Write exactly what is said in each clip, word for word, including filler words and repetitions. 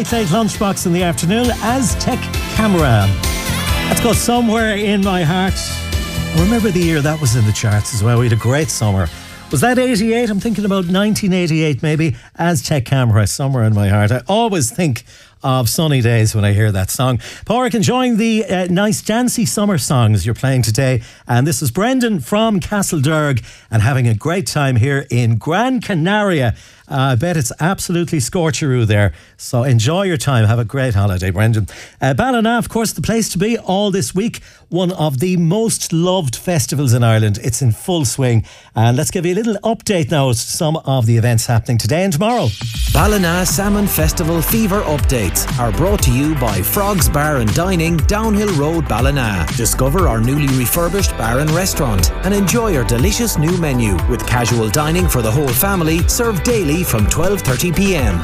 Late Late Lunchbox in the afternoon, Aztec Camera. That's called Somewhere in My Heart. I remember the year that was in the charts as well. We had a great summer. Was that eighty-eight? I'm thinking about nineteen eighty-eight maybe. Aztec Camera, Somewhere in My Heart. I always think of sunny days when I hear that song. Pádraig, enjoying the uh, nice dancey summer songs you're playing today. And this is Brendan from Castlederg and having a great time here in Gran Canaria. Uh, I bet it's absolutely scorcheroo there. So enjoy your time. Have a great holiday, Brendan. Uh, Ballina, of course, the place to be all this week. One of the most loved festivals in Ireland. It's in full swing. And let's give you a little update now as to some of the events happening today and tomorrow. Ballina Salmon Festival Fever updates are brought to you by Frogs Bar and Dining, Downhill Road, Ballina. Discover our newly refurbished bar and restaurant and enjoy our delicious new menu with casual dining for the whole family, served daily from twelve thirty p m.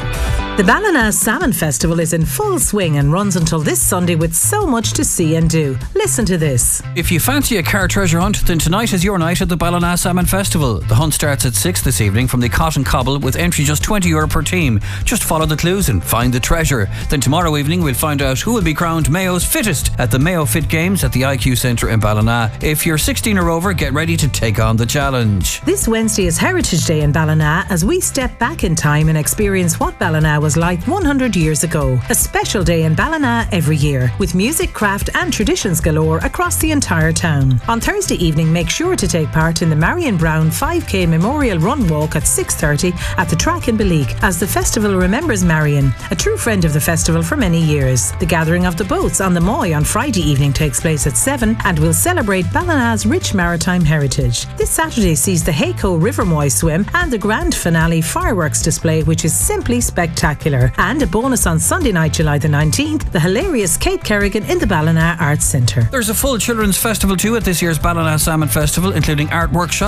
The Ballina Salmon Festival is in full swing and runs until this Sunday with so much to see and do. Listen to this. If you fancy a car treasure hunt, then tonight is your night at the Ballina Salmon Festival. The hunt starts at six this evening from the Cotton Cobble with entry just twenty euro per team. Just follow the clues and find the treasure. Then tomorrow evening we'll find out who will be crowned Mayo's fittest at the Mayo Fit Games at the I Q Centre in Ballina. If you're sixteen or over, get ready to take on the challenge. This Wednesday is Heritage Day in Ballina as we step back in time and experience what Ballina was like one hundred years ago. A special day in Ballina every year with music, craft and traditions galore across the entire town. On Thursday evening, make sure to take part in the Marion Brown five K Memorial Run Walk at six thirty at the track in Beleek as the festival remembers Marion, a true friend of the festival for many years. The gathering of the boats on the Moy on Friday evening takes place at seven and will celebrate Ballina's rich maritime heritage. This Saturday sees the Hayco River Moy swim and the grand finale fireworks display, which is simply spectacular. And a bonus on Sunday night, July the nineteenth, the hilarious Kate Kerrigan in the Ballina Arts Centre. There's a full children's festival too at this year's Ballina Salmon Festival, including art workshops